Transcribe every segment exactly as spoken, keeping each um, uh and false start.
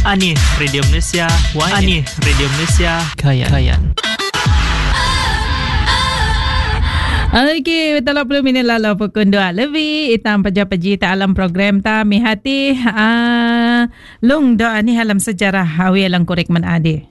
Ani Radio Malaysia One. Ani Radio Malaysia Kayan Kayan. Okey, betul puluh minit lalu pukul dua lebih. Itam paja-paji ta alam program ta mi hati uh, lung doa ni halam sejarah hawi alang korek man ade.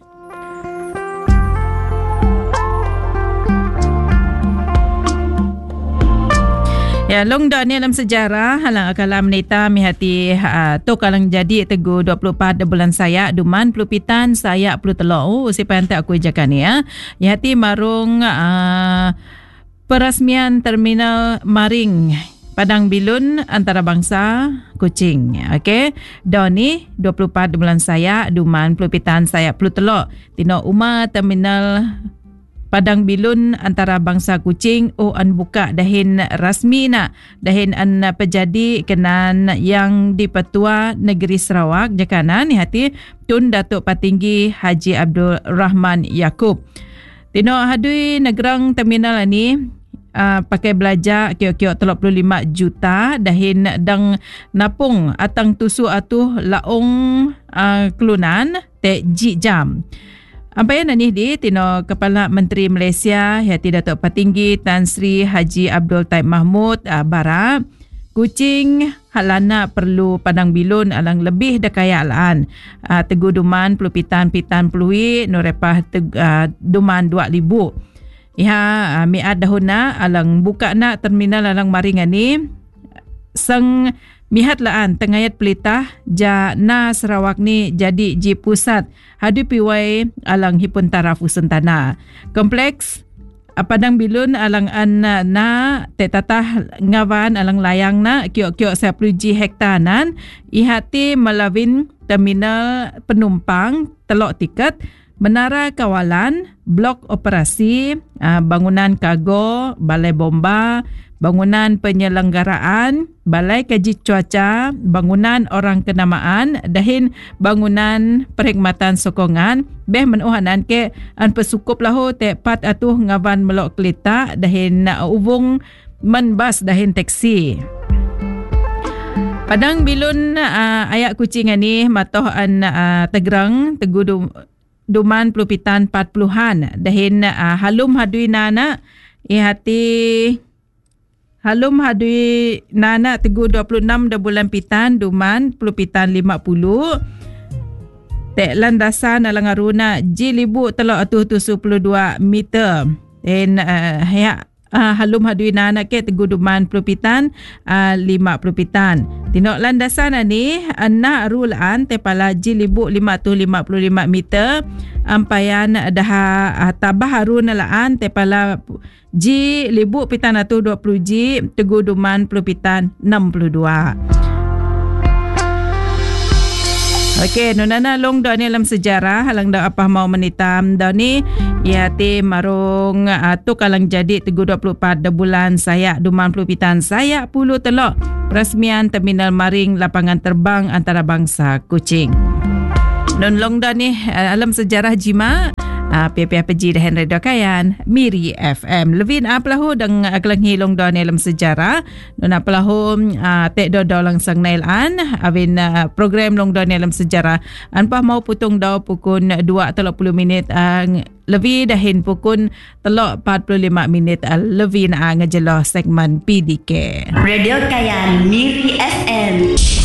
Ya, long doa ni dalam sejarah halang akalam neta mi hati uh, tu kalang jadi teguh dua puluh empat bulan saya duman pelupitan saya puluh telok. Oh, siapa yang tak aku jakan ni ya. Ya hati marung uh, perasmian terminal Maring Padang Bilun antarabangsa Kuching. Okey. Doni dua puluh empat bulan saya duman pelupitan saya puluh telok. Tino Uma terminal Padang Bilun antarabangsa Kuching oh an buka dahin rasmi na dahin an pejadi kenan yang di Petua Negeri Sarawak jakanan ni hati Tun Datuk Patinggi Haji Abdul Rahman Yaakob. Tino hadui negerang terminal ni Uh, pakai belanja kio-kio tiga puluh lima juta dahin dang napung atang tusu atuh laong uh, kelunan te ji jam. Apa yang ni di tino Kepala Menteri Malaysia Yati Datuk Patinggi Tan Sri Haji Abdul Taib Mahmud uh, Bara Kuching halana perlu Padang Bilun alang lebih dekaya alaan uh, Teguh Duman pelupitan pitan pelui norepah teg, uh, Duman dua ribu. Ya, miad dahuna alang buka na terminal alang Maring ni sang mihat laan tengayat pelitah ja na Sarawak ni jadi ji pusat hadu piwai alang hipun taraf usun tanah. Kompleks Padang Bilun alang an na tetatah ngawan alang layang na kiok-kiok sepuluh hektaran ihati melawin terminal penumpang telok tiket menara kawalan, blok operasi, bangunan kargo, balai bomba, bangunan penyelenggaraan, balai kaji cuaca, bangunan orang kenamaan, dahin bangunan perkhidmatan sokongan, beh menuhanan ke an pesukup lahu te pat atuh ngawan melok kelita, dahin ubung menbas dahin teksi. Padang Bilun uh, ayak kucing ni matoh an uh, tegerang teguh Duman pelupitan empat puluhan dahin uh, halum hadui nana ihati halum hadui nana teguh dua puluh enam dah bulan pitan duman pelupitan lima puluh tek landasan alang aruna ji libu telok atuh tujuh puluh dua meter dan uh, ya uh, halum hadui nana ke teguh duman pelupitan uh, lima pelupitan tinok landasan ni anna rulaan tepala ji libu lima tu lima puluh lima meter ampayan dah uh, tabah harun laan tepala ji libu pitan atu dua puluh ji teguh duman pelupitan enam puluh dua. Okey, nunana long dah ni dalam sejarah halang dah apa mau menitam dah ni ya ti marung atu kalang jadi teguh dua puluh empat dah bulan saya duman pelupitan saya puluh telok perasmian terminal Maring lapangan terbang antarabangsa Kuching. Non long dah ni alam sejarah jima Uh, P-P P G dahin Radio Kayan Miri F M Levin apalahu dang aglang hilong do dalam sejarah non apalahu uh, tek do do langsang nailan awin uh, program long do dalam sejarah anpa mau putung do pukul dua tiga puluh minit uh, lebih dahin pukul telok empat puluh lima minit uh, lebih na ngejelo segmen P D K Radio Kayan Miri F M.